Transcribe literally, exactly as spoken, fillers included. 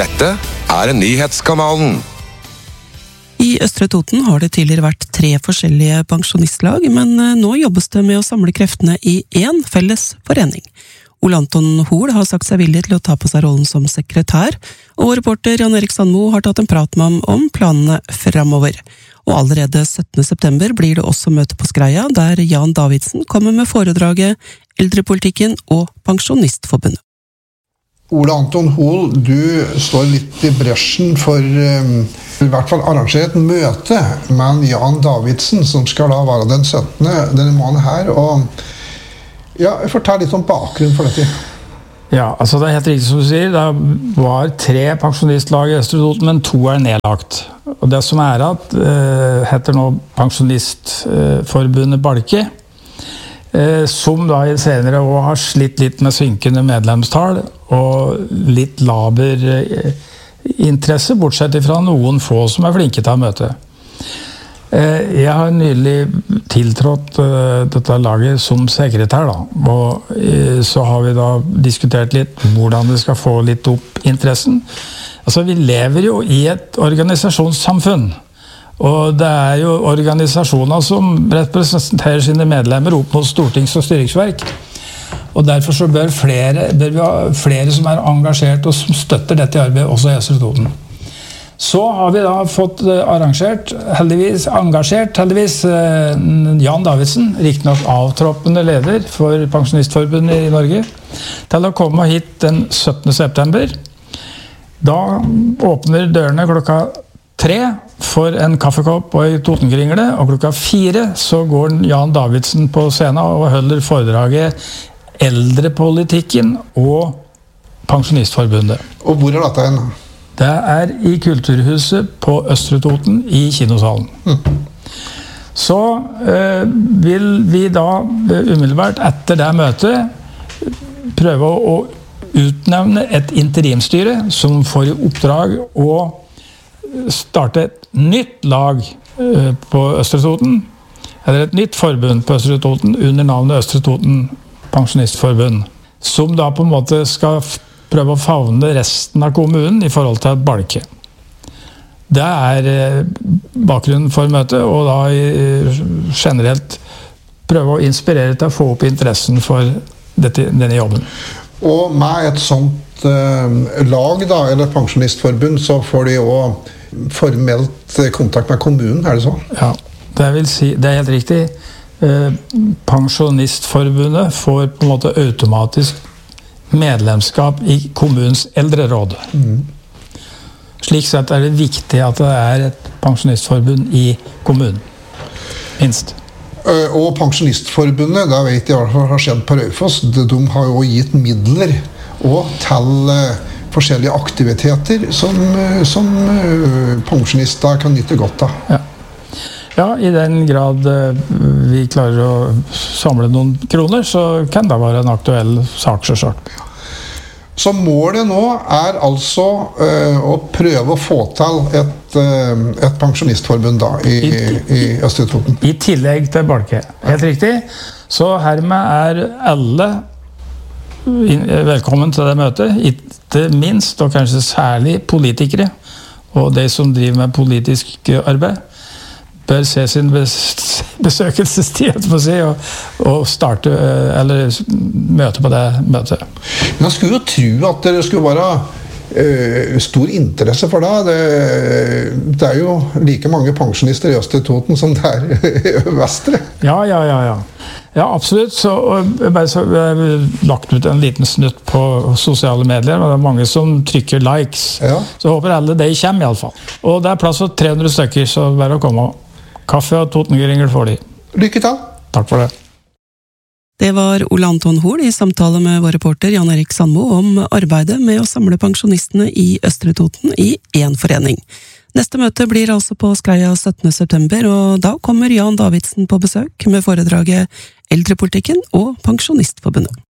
Dette er Nyhetskanalen. I Østre Toten har det tidligere vært tre forskjellige pensjonistlag, men nå jobbes det med å samle kreftene i én felles forening. Ole Anton Hoel har sagt seg villig til å ta på seg rollen som sekretær, og reporter Jan Erik Sandmo har tatt en prat med ham om planene fremover. Og allerede syttende september blir det også møte på Skreia, der Jan Davidsen kommer med foredraget Eldrepolitikken og Pensjonistforbundet. Ole Anton Hoel, du står litt i bresjen for um, i hvert fall arrangere et møte med Jan Davidsen, som skal da være den syttende denne måneden her. Og ja, fortell litt om bakgrunnen for dette. Ja, altså det er helt riktig som du sier. Det var tre pensjonistlag i Østre Toten, men to er nedlagt. Og det som er at, uh, heter nå Pensjonistforbundet Balke, uh, som da i senere år har slitt litt med synkende medlemstall, og litt laber interesse, bortsett fra noen få som er flinke til å møte. Jeg har nylig tiltrådt dette laget som sekretær, da. Og så har vi da diskutert litt hvordan vi skal få litt opp interessen. Altså, vi lever jo i et organisasjonssamfunn, og det er jo organisasjoner som representerer sine medlemmer opp mot stortings- og styringsverk. Og derfor så bør flere, bør vi ha flere som er engasjert og som støtter dette arbeidet også i Østre Toten. Så har vi da fått arrangert, heldigvis, engasjert, heldigvis, Jan Davidsen, riktignok avtroppende leder for Pensjonistforbundet i Norge, til å komme hit den syttende september. Da åpner dørene klokka tre for en kaffekopp og en Totenkringle, og klokka fire så går Jan Davidsen på scenen og holder foredraget Eldrepolitikken og Pensjonistforbundet. Og hvor er dette hen? Det er i Kulturhuset på Østre Toten i kinosalen. Mm. Så øh, vil vi da umiddelbart etter det møtet prøve å utnevne et interimstyre som får i oppdrag å starte et nytt lag øh, på Østre Toten, eller et nytt forbund på Østre Toten under navnet Østre Toten Pensjonistforbund, som da på en måte skal prøve å favne resten av kommunen i forhold til et balke. Det er bakgrunnen for møtet, og da generelt prøve å inspirere til å få opp interessen for dette, denne jobben. Og med et sånt eh, lag da, eller pensjonistforbund, så får de også formelt kontakt med kommunen, er det så? Ja, det vil si, det er helt riktig. Pensjonistforbundet får på en måte automatisk medlemskap i kommunens eldreråd. Mm. Slik sett er det viktig at det er et pensjonistforbund i kommunen. Minst. Og Pensjonistforbundet, det vet jeg hva har skjedd på Raufoss, de har jo gitt midler og til forskjellige aktiviteter som, som pensjonister kan nytte godt av. Ja. Ja, i den grad vi klarer å samle noen kroner, så kan det være en aktuell sak, selvsagt. Så målet nå er altså uh, å prøve å få til et, uh, et pensjonistforbund da, i, I, i Østre Toten. I tillegg til Balke. Helt riktig. Så hermed er alle velkommen til det møtet, ikke minst, og kanskje særlig politikere, og de som driver med politisk arbeid, bør se sin besøkelsestid si, og, og starte, eller møte på det møtet. Men jeg skulle jo tro at det skulle være uh, stor interesse for det. det. Det er jo like mange pensjonister i Østre Toten som det er i Vestre. Ja, ja, ja, ja. Ja, absolutt. Så, jeg bare så, jeg har lagt ut en liten snutt på sosiale medier, og det er mange som trykker likes. Ja. Så håper alle de kommer i alle fall. Og det er plass for tre hundre stykker, så bare å komme. Kaffe og Totenkringel får de. Lykke til! Takk for det. Det var Ole Anton Hoel i samtale med vår reporter Jan Erik Sandmo om arbeidet med å samle pensjonistene i Østre Toten i én forening. Neste møte blir altså på Skreia syttende september, og da kommer Jan Davidsen på besøk med foredraget Eldrepolitikken og Pensjonistforbundet.